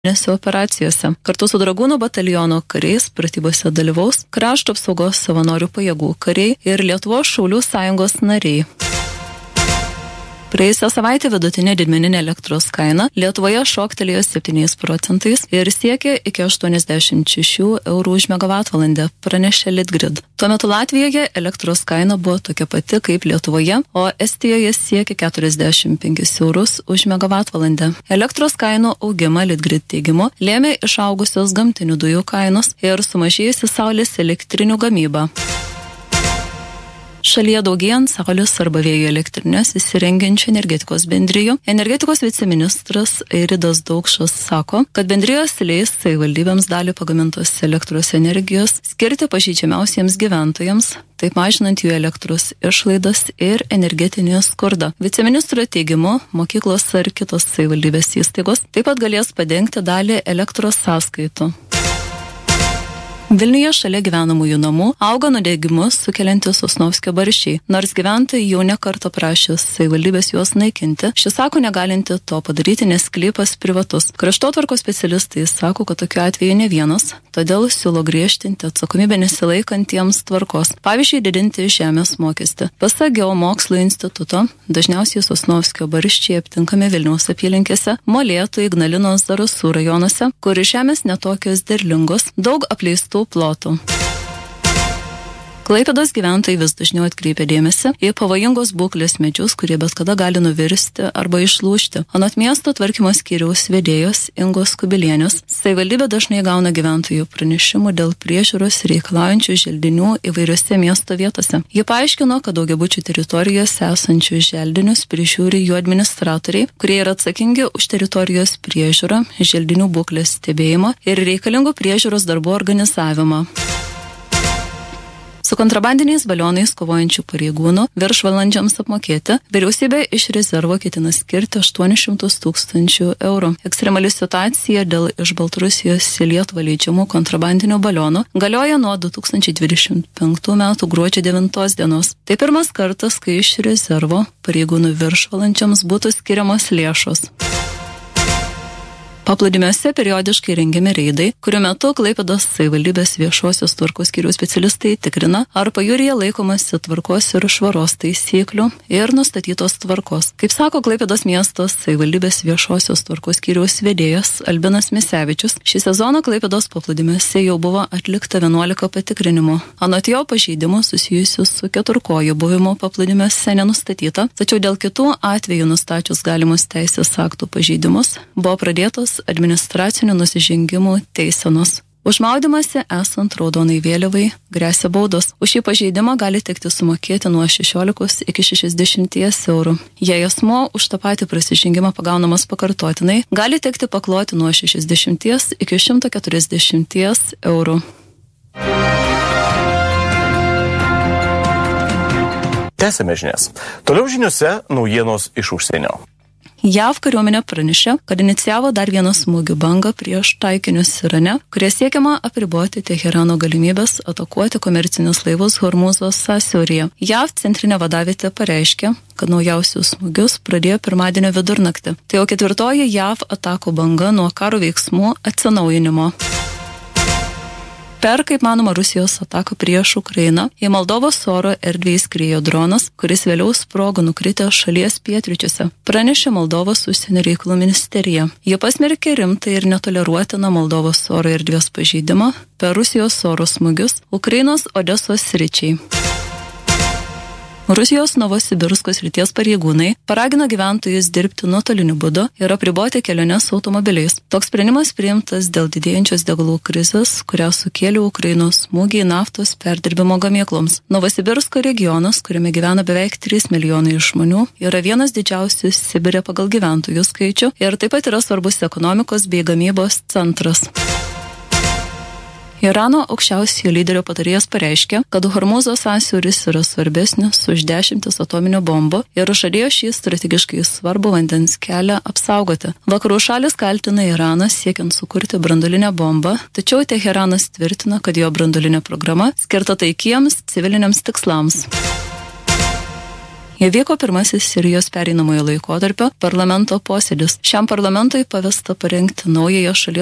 operacijose. Kartu su Dragūnų bataliono kariais pratybose dalyvaus Krašto apsaugos savanorių pajėgų kariai ir Lietuvos Šaulių sąjungos nariai. Praėjusią savaitę vidutinė didmeninė elektros kaina Lietuvoje šoktelėjo 7% ir siekė iki 86 eurų už megavatvalandę, pranešė Litgrid. Tuo metu Latvijoje elektros kaina buvo tokia pati kaip Lietuvoje, o Estijoje siekė 45 eurus už megavatvalandę. Elektros kainų augimą Litgrid teigimu lėmė išaugusios gamtinių dujų kainos ir sumažėjusi saulės elektrinių gamyba. Šalyje daugėjant saulės arba vėjo elektrinės įsirengiančių energetikos bendrijų, energetikos viceministras Eiridas Daukšas sako, kad bendrijos leis savivaldybėms dalį pagamintos elektros energijos skirti pažeidžiamiausiems gyventojams, taip mažinant jų elektros išlaidas ir energetinį skurdą. Viceministro teigimu, mokyklos ar kitos savivaldybės įstaigos taip pat galės padengti dalį elektros sąskaitų. Vilniuje šalia gyvenamųjų namų auga nudegimus sukeliantys Sosnovskio barščiai. Nors gyventojai jau ne kartą prašė savivaldybės juos naikinti, šis sako negalinti to padaryti, nes sklypas privatus. Kraštotvarkos specialistai sako, kad tokiu atveju ne vienas, todėl siūlo griežtinti atsakomybę nesilaikantiems tvarkos. Pavyzdžiui, didinti žemės mokestį. Pasak Geomokslų instituto, dažniausiai Sosnovskio barščiai aptinkami Vilniaus apylinkėse, Molėtų, Ignalinos, Zarasų rajonuose, kur žemės netokios derlingos, daug apleistų plotų. Klaipėdos gyventojai vis dažniau atkreipia dėmesį į pavojingos būklės medžius, kurie bet kada gali nuvirsti arba išlūžti. Anot miesto tvarkymo skyriaus vedėjos Ingos Kubilienės, savivaldybė dažnai gauna gyventojų pranešimų dėl priežiūros reikalaujančių želdinių įvairiose miesto vietose. Ji paaiškino, kad daugiabučių teritorijose esančių želdinius prižiūri jų administratoriai, kurie yra atsakingi už teritorijos priežiūrą, želdinių būklės stebėjimą ir reikalingų priežiūros darbų organizavimą. Su kontrabandiniais balionais kovojančių pareigūnų viršvalandžiams apmokėti vyriausybė iš rezervo ketina skirti 800 000 eurų. Ekstremali situacija dėl iš Baltarusijos į Lietuvą leidžiamų kontrabandinių balionų galioja nuo 2025 metų gruodžio 9 dienos. Tai pirmas kartas, kai iš rezervo pareigūnų viršvalandžiams būtų skiriamos lėšos. Paplūdimiuose periodiškai rengiami reidai, kurių metu Klaipėdos savivaldybės viešosios tvarkos skyriaus specialistai tikrina, ar pajūryje laikomasi tvarkos ir švaros taisyklių ir nustatytos tvarkos. Kaip sako Klaipėdos miestos savivaldybės viešosios tvarkos skyriaus vedėjas Albinas Misevičius, šį sezoną Klaipėdos paplūdimiuose jau buvo atlikta 11 patikrinimų. Anot jo, pažeidimų susijusių su keturkojų buvimu paplūdimiuose nenustatyta, tačiau dėl kitų atvejų nustačius galimus teisės aktų pažeidimus buvo pradėtos administracinių nusižengimų teisenos. Už maudymąsi esant raudonai vėliavai gresia baudos. Už šį pažeidimą gali tekti sumokėti nuo 16 iki 60 eurų. Jei asmuo už tą patį prasižengimą pagaunamas pakartotinai, gali tekti pakloti nuo 60 iki 140 eurų. Tęsime žinias. Toliau žiniuose naujienos iš užsienio. JAV kariuomenė pranešė, kad inicijavo dar vieną smūgių bangą prieš taikinius Irane, kurie siekiama apriboti Teherano galimybės atakuoti komercinius laivus Hormūzo sąsiauryje. JAV centrinė vadavietė pareiškė, kad naujausius smūgius pradėjo pirmadienio vidurnaktį. Tai jau 4. JAV atakų banga nuo karo veiksmų atsinaujinimo. Per, kaip manoma, Rusijos ataką prieš Ukrainą į Moldovos oro erdvę įskriejo dronas, kuris vėliau sprogo nukritę šalies pietryčiuose, pranešė Moldovos užsienio reikalų ministerija. Jie pasmerkė rimtą ir netoleruotiną Moldovos oro erdvės pažeidimą per Rusijos oro smūgius Ukrainos Odesos sričiai. Rusijos Novosibirsko srities pareigūnai paragino gyventojus dirbti nuotoliniu būdu ir apriboti keliones automobiliais. Toks sprendimas priimtas dėl didėjančios degalų krizės, kurią sukėlė Ukrainos smūgiai naftos perdirbimo gamykloms. Novosibirsko regionas, kuriame gyvena beveik 3 milijonai žmonių, yra vienas didžiausių Sibire pagal gyventojų skaičių ir taip pat yra svarbus ekonomikos bei gamybos centras. Irano aukščiausiojo lyderio patarėjas pareiškė, kad Hormūzo sąsiauris yra svarbesnis už 10 atominių bombų ir žadėjo šį strategiškai svarbų vandens kelią apsaugoti. Vakarų šalis kaltina Iraną siekiant sukurti branduolinę bombą, tačiau Teheranas tvirtina, kad jo branduolinė programa skirta taikiems civiliniams tikslams. Įvyko pirmasis Sirijos pereinamojo laikotarpio parlamento posėdis. Šiam parlamentui pavesta parengti naująją šalies